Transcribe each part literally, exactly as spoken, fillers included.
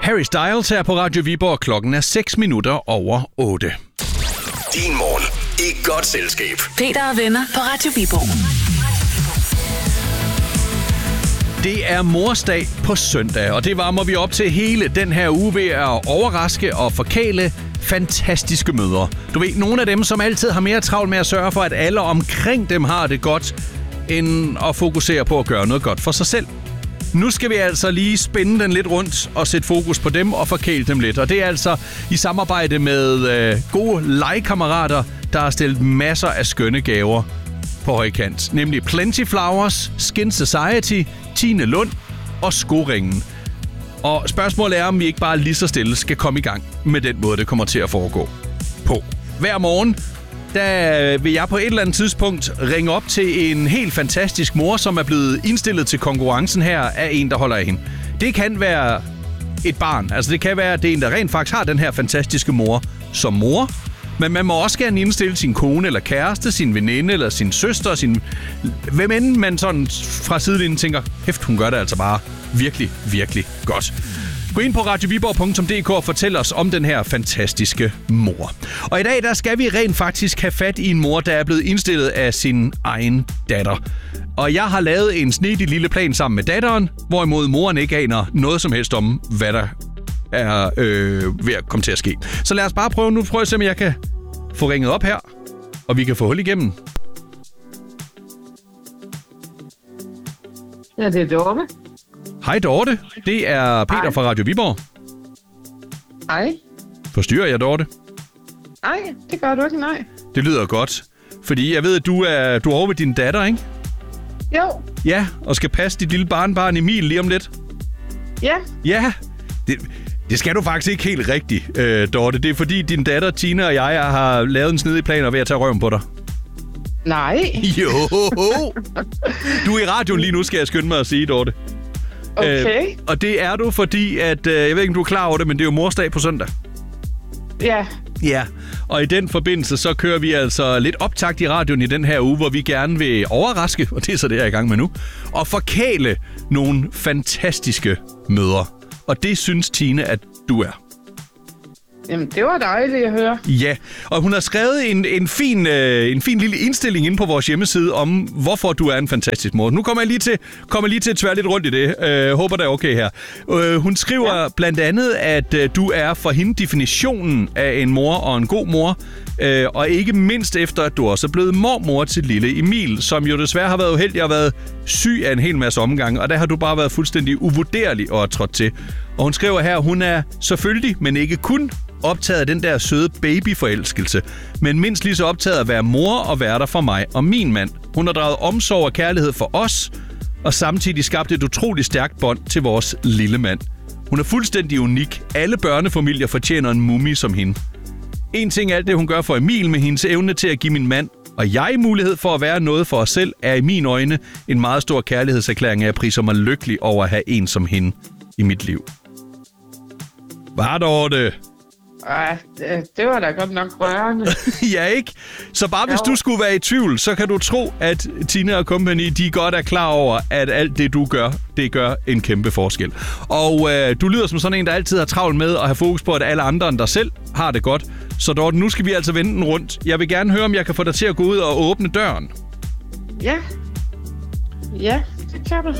Harry Styles her på Radio Viborg. Klokken er seks minutter over otte. Din morgen i godt selskab. Peter og venner på Radio Viborg. Det er morsdag på søndag, og det varmer vi op til hele den her uge ved at overraske og forkæle fantastiske mødre. Du ved, nogle af dem, som altid har mere travlt med at sørge for, at alle omkring dem har det godt, end at fokusere på at gøre noget godt for sig selv. Nu skal vi altså lige spænde den lidt rundt og sætte fokus på dem og forkæle dem lidt. Og det er altså i samarbejde med øh, gode legekammerater, der har stillet masser af skønne gaver på højkant. Nemlig Plenty Flowers, Skin Society, Tine Lund og Skoringen. Og spørgsmålet er, om vi ikke bare lige så stille skal komme i gang med den måde, det kommer til at foregå på. Hver morgen, der vil jeg på et eller andet tidspunkt ringe op til en helt fantastisk mor, som er blevet indstillet til konkurrencen her af en, der holder af hende. Det kan være et barn. Altså det kan være, at det er en, der rent faktisk har den her fantastiske mor som mor. Men man må også gerne indstille sin kone eller kæreste, sin veninde eller sin søster, sin... hvem end man sådan fra sidelinjen tænker, hæft, hun gør det altså bare virkelig, virkelig godt. Gå ind på radio viborg punktum d k og fortæl os om den her fantastiske mor. Og i dag, der skal vi rent faktisk have fat i en mor, der er blevet indstillet af sin egen datter. Og jeg har lavet en snedig lille plan sammen med datteren, hvorimod moren ikke aner noget som helst om, hvad der er øh, ved at komme til at ske. Så lad os bare prøve nu. Prøv at se, om jeg kan få ringet op her, og vi kan få hul igennem. Ja, det er Dorte. Hej Dorte, det er Peter Hej. Fra Radio Viborg. Hej. Forstyrrer jeg, Dorte? Nej, det gør du ikke, nej. Det lyder godt, fordi jeg ved, at du er, du er over ved din datter, ikke? Jo. Ja, og skal passe dit lille barnbarn Emil lige om lidt. Ja. Ja, det, det skal du faktisk ikke helt rigtigt, øh, Dorte. Det er fordi din datter Tina og jeg har lavet en snedig plan og ved at tage røven på dig. Nej. Jo. Du er i radioen lige nu, skal jeg skynde mig at sige, Dorte. Okay. Øh, og det er du, fordi at, øh, jeg ved ikke, om du er klar over det, men det er jo morsdag på søndag. Ja. Ja, og i den forbindelse, så kører vi altså lidt optakt i radioen i den her uge, hvor vi gerne vil overraske, og det er så det, jeg er i gang med nu, og forkæle nogle fantastiske mødre. Og det synes Tine, at du er. Jamen, det var dejligt at høre. Ja, og hun har skrevet en, en, fin, øh, en fin lille indstilling inde på vores hjemmeside om, hvorfor du er en fantastisk mor. Nu kommer jeg lige til, kommer lige til at tvære lidt rundt i det. Øh, håber, det er okay her. Øh, hun skriver ja. blandt andet, at øh, du er for hende definitionen af en mor og en god mor. Øh, og ikke mindst efter, at du også er blevet mormor til lille Emil, som jo desværre har været uheldig og været syg af en hel masse omgange. Og der har du bare været fuldstændig uvurderlig og trådt til. Og hun skriver her, hun er selvfølgelig, men ikke kun optaget af den der søde babyforelskelse, men mindst lige så optaget af at være mor og være der for mig og min mand. Hun har draget omsorg og kærlighed for os, og samtidig skabt et utroligt stærkt bånd til vores lille mand. Hun er fuldstændig unik. Alle børnefamilier fortjener en mumie som hende. En ting er alt det, hun gør for Emil med hendes evne til at give min mand og jeg mulighed for at være noget for os selv, er i mine øjne en meget stor kærlighedserklæring, at jeg priser mig lykkelig over at have en som hende i mit liv. Hvad dog det? Ej, det, det var da godt nok rørende. Ja, ikke? Så bare hvis jo. Du skulle være i tvivl, så kan du tro, at Tina og company, de godt er klar over, at alt det, du gør, det gør en kæmpe forskel. Og øh, du lyder som sådan en, der altid har travlt med at have fokus på, at alle andre end dig selv har det godt. Så Dorte, nu skal vi altså vende den rundt. Jeg vil gerne høre, om jeg kan få dig til at gå ud og åbne døren. Ja. Ja, det kan du.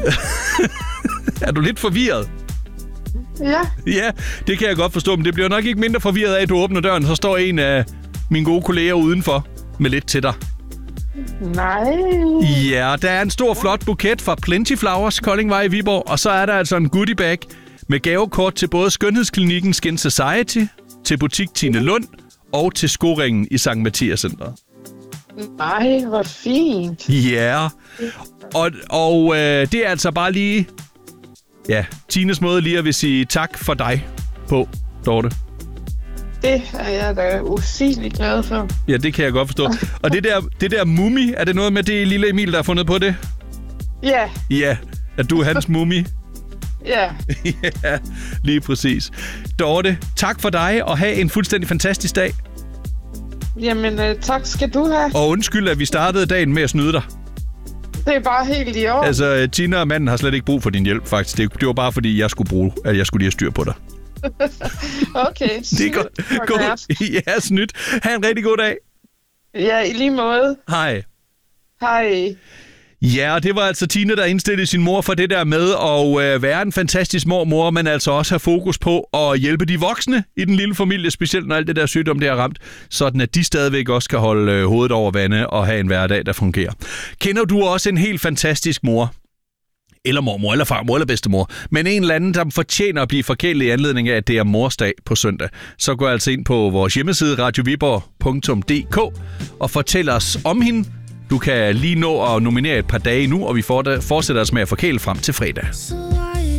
Er du lidt forvirret? Ja. Ja, det kan jeg godt forstå, men det bliver nok ikke mindre forvirret af, at du åbner døren, så står en af mine gode kolleger udenfor med lidt til dig. Nej. Ja, der er en stor, flot buket fra Plenty Flowers, Koldingvej i Viborg, og så er der altså en goodie bag med gavekort til både skønhedsklinikken Skin Society, til butik Tine Lund og til Skoringen i Sankt Mathias Centret. Nej, hvor fint. Ja, og, og øh, det er altså bare lige... Ja, Tines måde lige at vil sige tak for dig på, Dorte. Det er jeg da usigeligt glad for. Ja, det kan jeg godt forstå. Og det der, det der mumie, er det noget med det lille Emil, der har fundet på det? Ja. Ja, at du er hans mumie? Ja. Ja, lige præcis. Dorte, tak for dig, og have en fuldstændig fantastisk dag. Jamen, øh, tak skal du have. Og undskyld, at vi startede dagen med at snyde dig. Det er bare helt i år. Altså, Tina og manden har slet ikke brug for din hjælp, faktisk. Det, det var bare fordi, jeg skulle bruge, at jeg skulle lige have styr på dig. Okay, Det er godt. God. Ja, snydt. Ha' en rigtig god dag. Ja, i lige måde. Hej. Hej. Ja, og det var altså Tine, der indstillede sin mor for det der med at øh, være en fantastisk mormor, men altså også have fokus på at hjælpe de voksne i den lille familie, specielt når alt det der sygdom det har ramt, sådan at de stadigvæk også kan holde øh, hovedet over vande og have en hverdag, der fungerer. Kender du også en helt fantastisk mor? Eller mormor, eller farmor, eller bedstemor, men en eller anden, der fortjener at blive forkælet i anledning af, at det er morsdag på søndag. Så gå altså ind på vores hjemmeside radio viborg punktum d k og fortæl os om hende. Du kan lige nå at nominere et par dage nu, og vi fortsætter os med at forkæle frem til fredag.